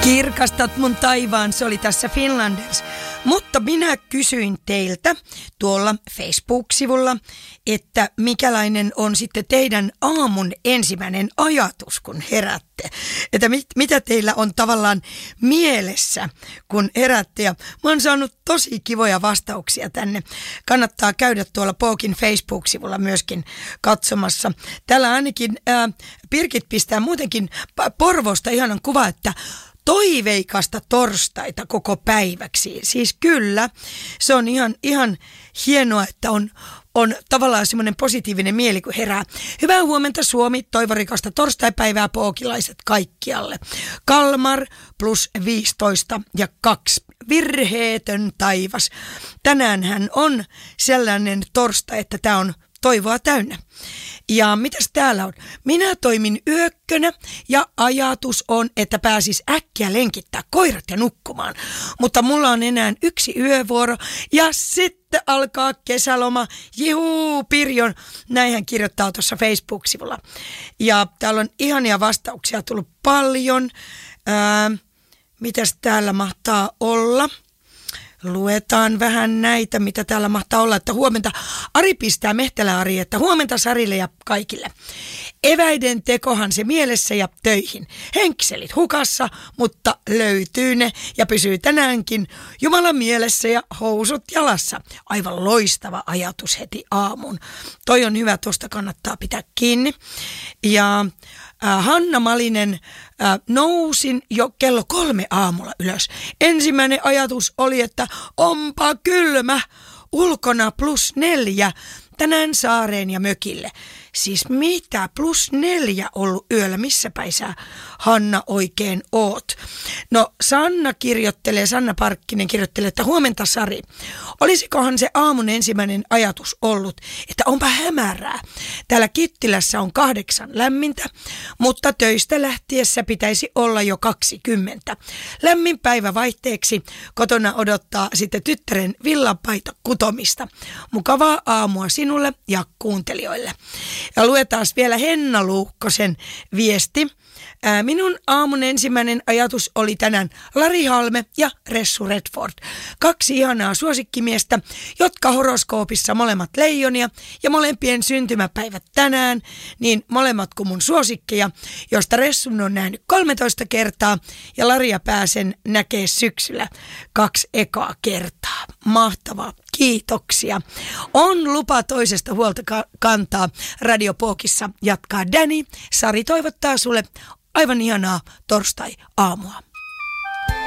Kirkastat mun taivaan, se oli tässä Finlanders. Mutta minä kysyin teiltä tuolla Facebook-sivulla, että mikälainen on sitten teidän aamun ensimmäinen ajatus, kun heräätte. Että mitä teillä on tavallaan mielessä, kun heräätte. Ja mä oon saanut tosi kivoja vastauksia tänne. Kannattaa käydä tuolla Pookin Facebook-sivulla myöskin katsomassa. Täällä ainakin Pirkit pistää muutenkin Porvoosta ihanan kuva, että toiveikasta torstaita koko päiväksi. Siis kyllä, se on ihan hienoa, että on tavallaan semmoinen positiivinen mieli, kun herää. Hyvää huomenta Suomi, toivorikasta torstaipäivää pookilaiset kaikkialle. Kalmar plus 15 ja 2. Virheetön taivas. Tänäänhän on sellainen torstai, että tämä on toivoa täynnä. Ja mitäs täällä on? Minä toimin yökkönä ja ajatus on, että pääsis äkkiä lenkittää koirat ja nukkumaan. Mutta mulla on enää yksi yövuoro ja sitten alkaa kesäloma. Jihuu, Pirjon. Näin hän kirjoittaa tuossa Facebook-sivulla. Ja täällä on ihania vastauksia tullut paljon. Mitäs täällä mahtaa olla? Luetaan vähän näitä, mitä täällä mahtaa olla, että huomenta. Ari pistää Mehtälä Ari, että huomenta Sarille ja kaikille. Eväiden tekohan se mielessä ja töihin. Henkselit hukassa, mutta löytyy ne ja pysyy tänäänkin Jumalan mielessä ja housut jalassa. Aivan loistava ajatus heti aamun. Toi on hyvä, tuosta kannattaa pitää kiinni. Ja Hanna Malinen, nousin jo kello 3 aamulla ylös. Ensimmäinen ajatus oli, että onpa kylmä, ulkona +4, tänään saareen ja mökille. Siis mitä, +4 ollut yöllä, missä päin sä Hanna oikein oot? No Sanna Parkkinen kirjoittelee, että huomenta Sari. Olisikohan se aamun ensimmäinen ajatus ollut, että onpa hämärää. Täällä Kittilässä on 8 lämmintä, mutta töistä lähtiessä pitäisi olla jo 20. Lämmin päivä vaihteeksi kotona odottaa sitten tyttären villapaita kutomista. Mukavaa aamua sinulle ja kuuntelijoille. Ja luetaan vielä Henna Luukkosen viesti. Minun aamun ensimmäinen ajatus oli tänään Lari Halme ja Ressu Redford. 2 ihanaa suosikkimiestä, jotka horoskoopissa molemmat leijonia ja molempien syntymäpäivät tänään, niin molemmat kuin mun suosikkeja, josta Ressun on nähnyt 13 kertaa ja Laria pääsen näkee syksyllä 2 ekaa kertaa. Mahtavaa. Kiitoksia. On lupa toisesta huolta kantaa. Radio Pookissa jatkaa Danny. Sari toivottaa sulle aivan ihanaa torstai-aamua.